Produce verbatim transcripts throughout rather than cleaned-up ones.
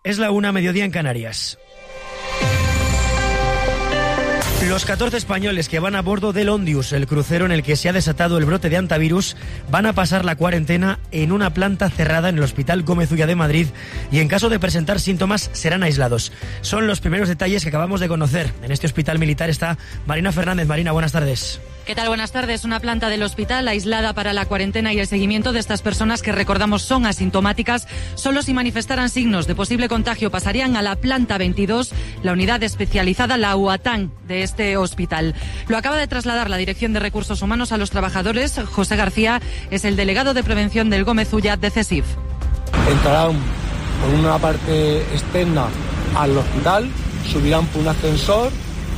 Es la una, mediodía en Canarias. Los catorce españoles que van a bordo del Ondius, el crucero en el que se ha desatado el brote de hantavirus, van a pasar la cuarentena en una planta cerrada en el Hospital Gómez Ulla de Madrid y en caso de presentar síntomas serán aislados. Son los primeros detalles que acabamos de conocer. En este hospital militar está Marina Fernández. Marina, buenas tardes. ¿Qué tal? Buenas tardes. Una planta del hospital aislada para la cuarentena y el seguimiento de estas personas que, recordamos, son asintomáticas. Solo si manifestaran signos de posible contagio pasarían a la planta veintidós, la unidad especializada, la UATAN, de este hospital. Lo acaba de trasladar la Dirección de Recursos Humanos a los trabajadores. José García es el delegado de prevención del Gómez Ulla de CESIF. Entrarán por una parte externa al hospital, subirán por un ascensor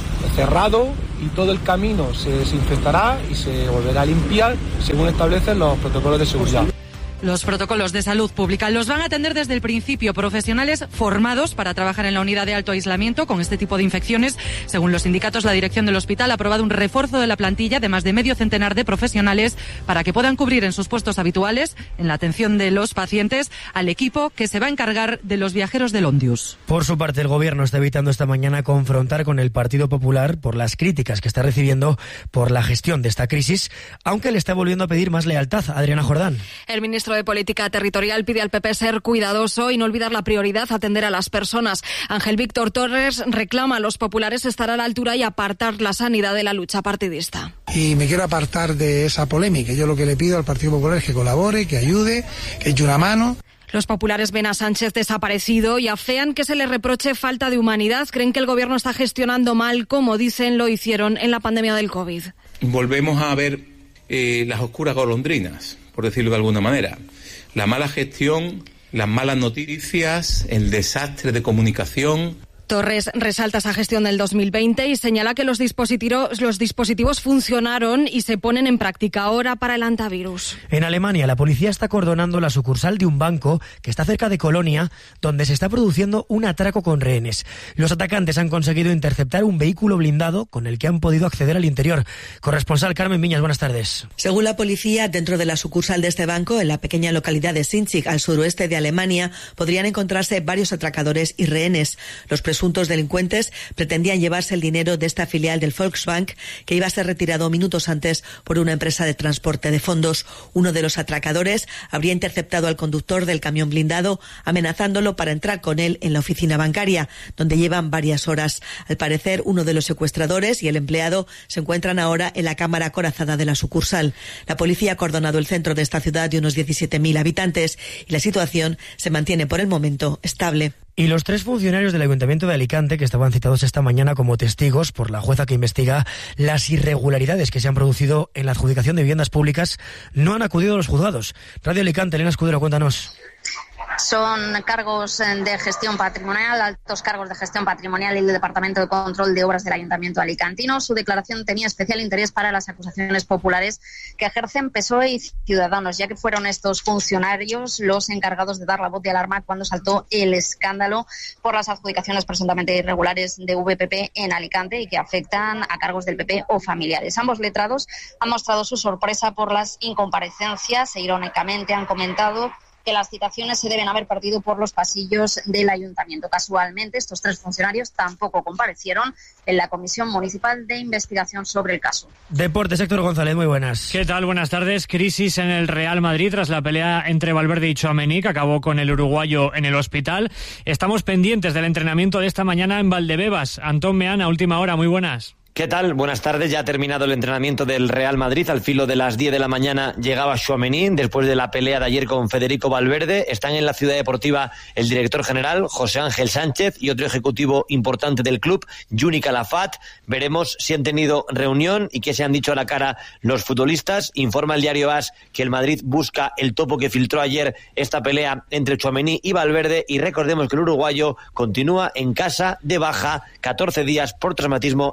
cerrado y todo el camino se desinfectará y se volverá a limpiar según establecen los protocolos de seguridad. Los protocolos de salud pública los van a atender desde el principio profesionales formados para trabajar en la unidad de alto aislamiento con este tipo de infecciones. Según los sindicatos, la dirección del hospital ha aprobado un refuerzo de la plantilla de más de medio centenar de profesionales para que puedan cubrir en sus puestos habituales, en la atención de los pacientes, al equipo que se va a encargar de los viajeros del Ondius. Por su parte, el Gobierno está evitando esta mañana confrontar con el Partido Popular por las críticas que está recibiendo por la gestión de esta crisis, aunque le está volviendo a pedir más lealtad. Adriana Jordán. El ministro de Política Territorial pide al P P ser cuidadoso y no olvidar la prioridad, atender a las personas. Ángel Víctor Torres reclama a los populares estar a la altura y apartar la sanidad de la lucha partidista. Y me quiero apartar de esa polémica. Yo lo que le pido al Partido Popular es que colabore, que ayude, que eche una mano. Los populares ven a Sánchez desaparecido y afean que se le reproche falta de humanidad. Creen que el gobierno está gestionando mal, como dicen lo hicieron en la pandemia del COVID. Volvemos a ver eh, las oscuras golondrinas, por decirlo de alguna manera. La mala gestión, las malas noticias, el desastre de comunicación. Torres resalta esa gestión del dos mil veinte y señala que los dispositivos, los dispositivos funcionaron y se ponen en práctica ahora para el hantavirus. En Alemania, la policía está acordonando la sucursal de un banco que está cerca de Colonia, donde se está produciendo un atraco con rehenes. Los atacantes han conseguido interceptar un vehículo blindado con el que han podido acceder al interior. Corresponsal Carmen Viñas, buenas tardes. Según la policía, dentro de la sucursal de este banco, en la pequeña localidad de Sinchig, al suroeste de Alemania, podrían encontrarse varios atracadores y rehenes. Los presuntos delincuentes pretendían llevarse el dinero de esta filial del Volksbank, que iba a ser retirado minutos antes por una empresa de transporte de fondos. Uno de los atracadores habría interceptado al conductor del camión blindado, amenazándolo para entrar con él en la oficina bancaria, donde llevan varias horas. Al parecer, uno de los secuestradores y el empleado se encuentran ahora en la cámara acorazada de la sucursal. La policía ha acordonado el centro de esta ciudad de unos diecisiete mil habitantes y la situación se mantiene por el momento estable. Y los tres funcionarios del Ayuntamiento de Alicante, que estaban citados esta mañana como testigos por la jueza que investiga las irregularidades que se han producido en la adjudicación de viviendas públicas, no han acudido a los juzgados. Radio Alicante, Elena Escudero, cuéntanos. Son cargos de gestión patrimonial, altos cargos de gestión patrimonial y el Departamento de Control de Obras del Ayuntamiento alicantino. Su declaración tenía especial interés para las acusaciones populares que ejercen P S O E y Ciudadanos, ya que fueron estos funcionarios los encargados de dar la voz de alarma cuando saltó el escándalo por las adjudicaciones presuntamente irregulares de V P P en Alicante y que afectan a cargos del P P o familiares. Ambos letrados han mostrado su sorpresa por las incomparecencias e irónicamente han comentado que las citaciones se deben haber partido por los pasillos del ayuntamiento. Casualmente, estos tres funcionarios tampoco comparecieron en la Comisión Municipal de Investigación sobre el caso. Deportes, Héctor González, muy buenas. ¿Qué tal? Buenas tardes. Crisis en el Real Madrid tras la pelea entre Valverde y Tchouaméni, que acabó con el uruguayo en el hospital. Estamos pendientes del entrenamiento de esta mañana en Valdebebas. Antón Meana, última hora, muy buenas. ¿Qué tal? Buenas tardes. Ya ha terminado el entrenamiento del Real Madrid. Al filo de las diez de la mañana llegaba Tchouaméni después de la pelea de ayer con Federico Valverde. Están en la Ciudad Deportiva el director general, José Ángel Sánchez, y otro ejecutivo importante del club, Juni Calafat. Veremos si han tenido reunión y qué se han dicho a la cara los futbolistas. Informa el diario A S que el Madrid busca el topo que filtró ayer esta pelea entre Tchouaméni y Valverde. Y recordemos que el uruguayo continúa en casa de baja, catorce días por traumatismo en la cabeza.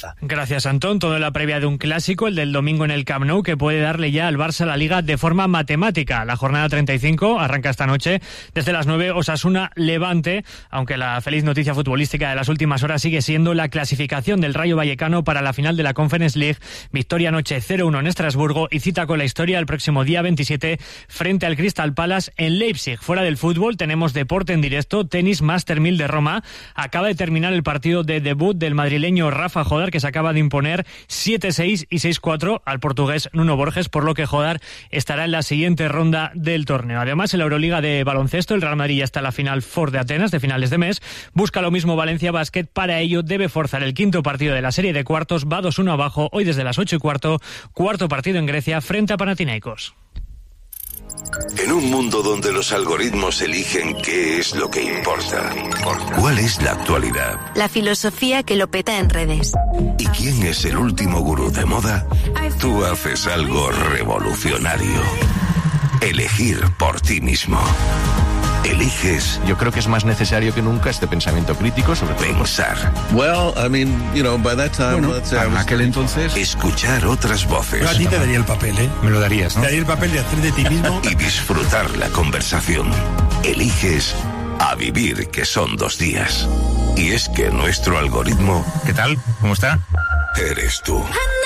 Zaragoza. Gracias, Antón. Todo en la previa de un clásico, el del domingo en el Camp Nou, que puede darle ya al Barça la Liga de forma matemática. La jornada treinta y cinco arranca esta noche desde las nueve, Osasuna Levante, aunque la feliz noticia futbolística de las últimas horas sigue siendo la clasificación del Rayo Vallecano para la final de la Conference League. Victoria anoche cero uno en Estrasburgo y cita con la historia el próximo día veintisiete frente al Crystal Palace en Leipzig. Fuera del fútbol tenemos deporte en directo, tenis Master mil de Roma. Acaba de terminar el partido de debut del madrileño Rafa Jodar, que se acaba de imponer siete seis y seis cuatro al portugués Nuno Borges, por lo que Jodar estará en la siguiente ronda del torneo. Además, en la Euroliga de baloncesto, el Real Madrid ya está en la final Four de Atenas de finales de mes. Busca lo mismo Valencia Basket. Para ello debe forzar el quinto partido de la serie de cuartos. Va dos uno abajo hoy desde las ocho y cuarto. Cuarto partido en Grecia frente a Panathinaikos. En un mundo donde los algoritmos eligen qué es lo que importa, ¿cuál es la actualidad? La filosofía que lo peta en redes. ¿Y quién es el último gurú de moda? Tú haces algo revolucionario. Elegir por ti mismo. Eliges. Yo creo que es más necesario que nunca este pensamiento crítico sobre todo. Pensar. Well, I mean, you know, by that time, bueno, let's say I en was... aquel entonces, escuchar otras voces. Yo a ti te daría el papel, ¿eh? Me lo darías, ¿no? Te daría el papel de hacer de ti mismo. Y disfrutar la conversación. Eliges a vivir, que son dos días. Y es que nuestro algoritmo... ¿Qué tal? ¿Cómo está? Eres tú.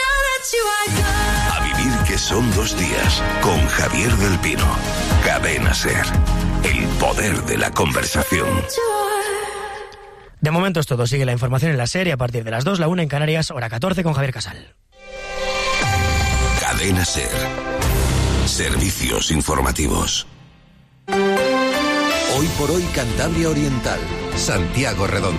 A vivir, que son dos días. Con Javier del Pino. Cadena SER. El poder de la conversación. De momento es todo. Sigue la información en la serie a partir de las dos, la una en Canarias, hora catorce con Javier Casal. Cadena SER. Servicios informativos. Hoy por hoy Cantabria Oriental. Santiago Redondo.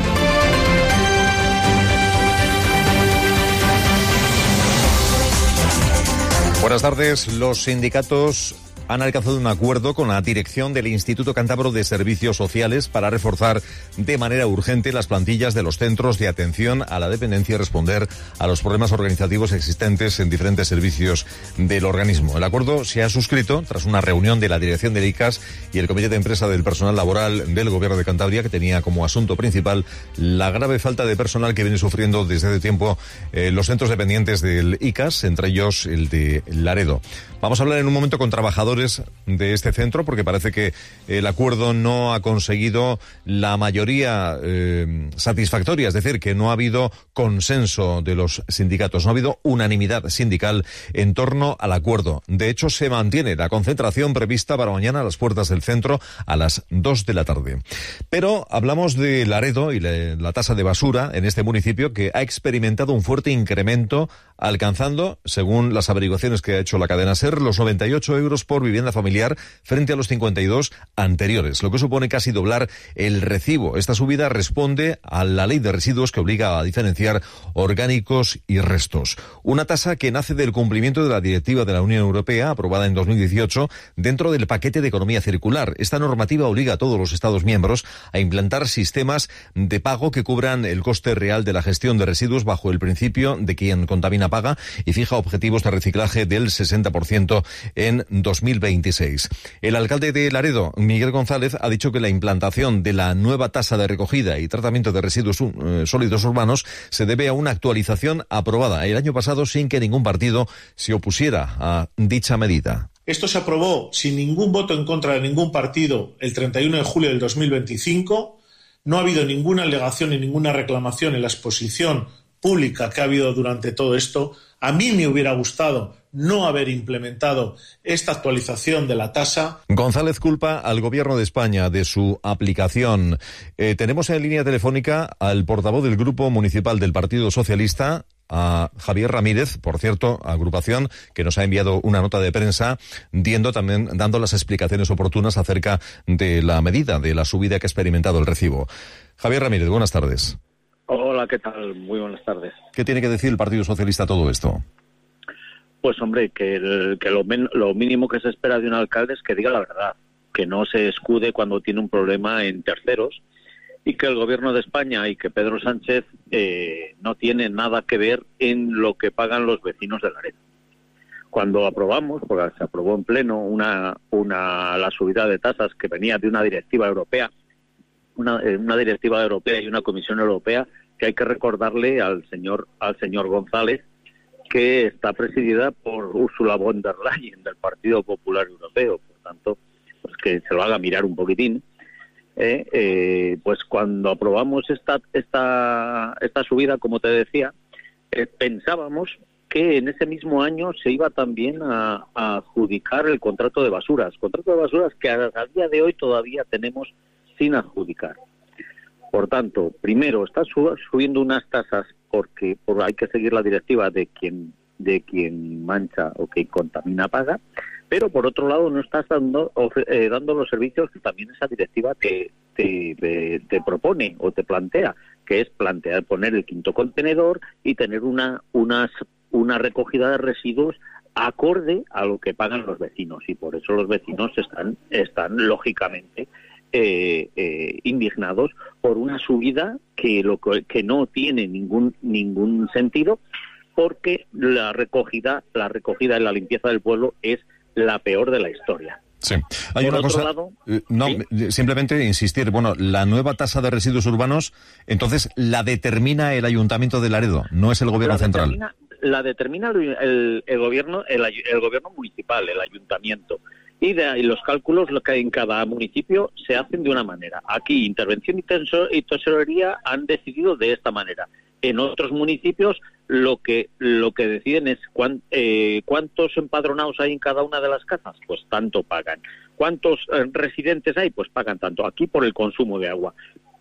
Buenas tardes. Los sindicatos han alcanzado un acuerdo con la dirección del Instituto Cántabro de Servicios Sociales para reforzar de manera urgente las plantillas de los centros de atención a la dependencia y responder a los problemas organizativos existentes en diferentes servicios del organismo. El acuerdo se ha suscrito tras una reunión de la dirección del I C A S y el Comité de Empresa del Personal Laboral del Gobierno de Cantabria, que tenía como asunto principal la grave falta de personal que viene sufriendo desde hace tiempo eh, los centros dependientes del I C A S, entre ellos el de Laredo. Vamos a hablar en un momento con trabajadores de este centro, porque parece que el acuerdo no ha conseguido la mayoría eh, satisfactoria, es decir, que no ha habido consenso de los sindicatos, no ha habido unanimidad sindical en torno al acuerdo. De hecho, se mantiene la concentración prevista para mañana a las puertas del centro a las dos de la tarde. Pero hablamos de Laredo y la, la tasa de basura en este municipio, que ha experimentado un fuerte incremento, alcanzando, según las averiguaciones que ha hecho la cadena SER, los noventa y ocho euros por vivienda familiar frente a los cincuenta y dos anteriores, lo que supone casi doblar el recibo. Esta subida responde a la ley de residuos, que obliga a diferenciar orgánicos y restos. Una tasa que nace del cumplimiento de la directiva de la Unión Europea, aprobada en dos mil dieciocho, dentro del paquete de economía circular. Esta normativa obliga a todos los Estados miembros a implantar sistemas de pago que cubran el coste real de la gestión de residuos bajo el principio de quien contamina paga, y fija objetivos de reciclaje del sesenta por ciento en dos mil veintiséis. El alcalde de Laredo, Miguel González, ha dicho que la implantación de la nueva tasa de recogida y tratamiento de residuos uh, sólidos urbanos se debe a una actualización aprobada el año pasado sin que ningún partido se opusiera a dicha medida. Esto se aprobó sin ningún voto en contra de ningún partido el treinta y uno de julio del dos mil veinticinco. No ha habido ninguna alegación ni ninguna reclamación en la exposición pública que ha habido durante todo esto. A mí me hubiera gustado no haber implementado esta actualización de la tasa. González culpa al Gobierno de España de su aplicación. Eh, tenemos en línea telefónica al portavoz del Grupo Municipal del Partido Socialista, a Javier Ramírez, por cierto, agrupación que nos ha enviado una nota de prensa dando también dando las explicaciones oportunas acerca de la medida de la subida que ha experimentado el recibo. Javier Ramírez, buenas tardes. Hola, ¿qué tal? Muy buenas tardes. ¿Qué tiene que decir el Partido Socialista a todo esto? Pues hombre, que, el, que lo, men, lo mínimo que se espera de un alcalde es que diga la verdad, que no se escude cuando tiene un problema en terceros, y que el Gobierno de España y que Pedro Sánchez eh, no tiene nada que ver en lo que pagan los vecinos de Laredo. Cuando aprobamos, porque se aprobó en pleno una, una la subida de tasas que venía de una directiva europea, una, una directiva europea y una Comisión Europea, que hay que recordarle al señor al señor González que está presidida por Ursula von der Leyen del Partido Popular Europeo, por tanto, pues que se lo haga mirar un poquitín. Eh, eh, pues cuando aprobamos esta esta esta subida, como te decía, eh, pensábamos que en ese mismo año se iba también a, a adjudicar el contrato de basuras, contrato de basuras que a, a día de hoy todavía tenemos sin adjudicar. Por tanto, primero está sub, subiendo unas tasas porque por, hay que seguir la directiva de quien de quien mancha o quien contamina paga, pero por otro lado no estás dando eh, dando los servicios que también esa directiva te, te, te, te propone o te plantea, que es plantear poner el quinto contenedor y tener una unas una recogida de residuos acorde a lo que pagan los vecinos, y por eso los vecinos están están lógicamente eh, eh, indignados por una subida que lo que, que no tiene ningún ningún sentido, porque la recogida la recogida y la limpieza del pueblo es la peor de la historia. Sí. Hay Por una otro cosa, lado, no, ¿sí? simplemente insistir, bueno, la nueva tasa de residuos urbanos, entonces la determina el Ayuntamiento de Laredo, no es el Gobierno la central. Determina, la determina el, el, el gobierno el, el gobierno municipal, el ayuntamiento. Y, de, y los cálculos lo que en cada municipio se hacen de una manera. Aquí intervención y, tesor, y tesorería han decidido de esta manera. En otros municipios lo que lo que deciden es cuán, eh, cuántos empadronados hay en cada una de las casas, pues tanto pagan. ¿Cuántos eh, residentes hay? Pues pagan tanto. Aquí por el consumo de agua.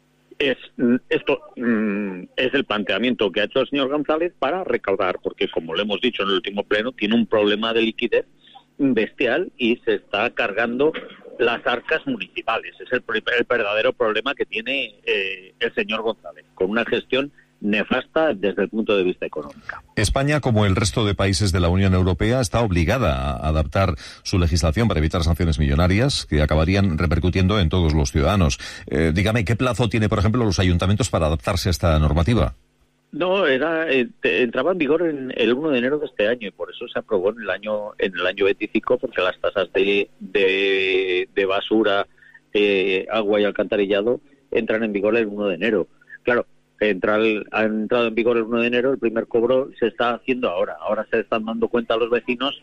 Es esto mm, es el planteamiento que ha hecho el señor González para recaudar, porque como lo hemos dicho en el último pleno, tiene un problema de liquidez bestial y se está cargando las arcas municipales. Es el, el verdadero problema que tiene eh, el señor González, con una gestión nefasta desde el punto de vista económico. España, como el resto de países de la Unión Europea, está obligada a adaptar su legislación para evitar sanciones millonarias que acabarían repercutiendo en todos los ciudadanos. Eh, dígame, ¿qué plazo tiene, por ejemplo, los ayuntamientos para adaptarse a esta normativa? No, era eh, entraba en vigor en el uno de enero de este año y por eso se aprobó en el año en el año veinticinco, porque las tasas de de, de basura, eh, agua y alcantarillado entran en vigor el uno de enero. Claro, entra el, ha entrado en vigor el uno de enero, el primer cobro se está haciendo ahora. Ahora se están dando cuenta los vecinos,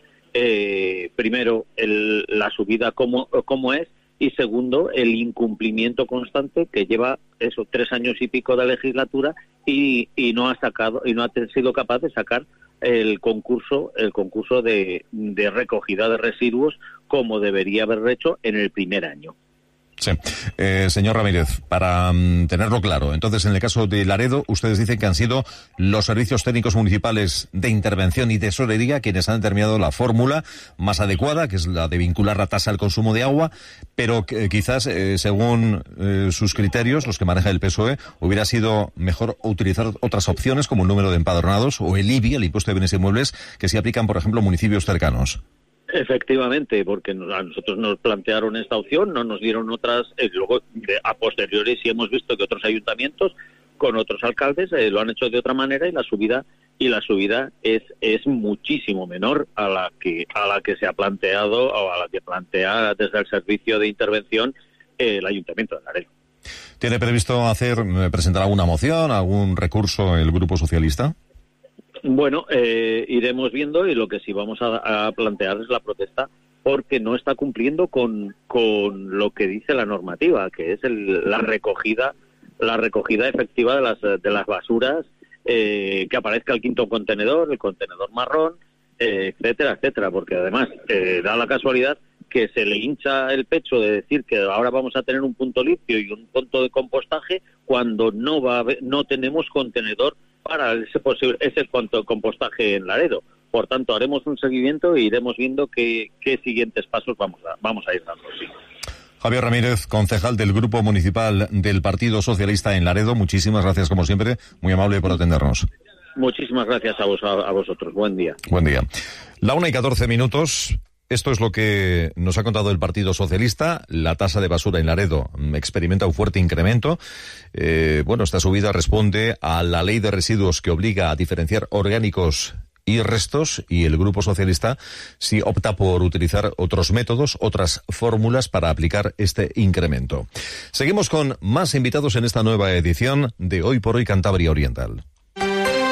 eh, primero, el, la subida como, como es, y segundo, el incumplimiento constante que lleva eso tres años y pico de legislatura y, y no ha sacado y no ha sido capaz de sacar el concurso el concurso de, de recogida de residuos como debería haber hecho en el primer año. Sí. Eh, señor Ramírez, para um, tenerlo claro, entonces en el caso de Laredo, ustedes dicen que han sido los servicios técnicos municipales de intervención y tesorería quienes han determinado la fórmula más adecuada, que es la de vincular la tasa al consumo de agua, pero que, quizás, eh, según eh, sus criterios, los que maneja el P S O E, hubiera sido mejor utilizar otras opciones como el número de empadronados o el I B I, el impuesto de bienes inmuebles, que se aplican, por ejemplo, a municipios cercanos. Efectivamente, porque a nosotros nos plantearon esta opción, no nos dieron otras, eh, luego de, a posteriori sí hemos visto que otros ayuntamientos con otros alcaldes eh, lo han hecho de otra manera y la subida y la subida es es muchísimo menor a la que a la que se ha planteado o a la que plantea desde el servicio de intervención eh, el Ayuntamiento de Laredo. ¿Tiene previsto hacer presentar alguna moción, algún recurso el Grupo Socialista? Bueno, eh, iremos viendo, y lo que sí vamos a, a plantear es la protesta porque no está cumpliendo con, con lo que dice la normativa, que es el, la recogida la recogida efectiva de las de las basuras, eh, que aparezca el quinto contenedor, el contenedor marrón, eh, etcétera, etcétera, porque además eh, da la casualidad que se le hincha el pecho de decir que ahora vamos a tener un punto limpio y un punto de compostaje cuando no va a haber, no tenemos contenedor para ese posible ese compostaje en Laredo. Por tanto, haremos un seguimiento e iremos viendo qué, qué siguientes pasos vamos a vamos a ir dando. Sí. Javier Ramírez, concejal del Grupo Municipal del Partido Socialista en Laredo, muchísimas gracias como siempre, muy amable por atendernos. Muchísimas gracias a, vos, a, a vosotros. Buen día. Buen día. La una y catorce minutos. Esto es lo que nos ha contado el Partido Socialista. La tasa de basura en Laredo experimenta un fuerte incremento. Eh, bueno, esta subida responde a la ley de residuos que obliga a diferenciar orgánicos y restos, y el Grupo Socialista sí opta por utilizar otros métodos, otras fórmulas para aplicar este incremento. Seguimos con más invitados en esta nueva edición de Hoy por Hoy Cantabria Oriental.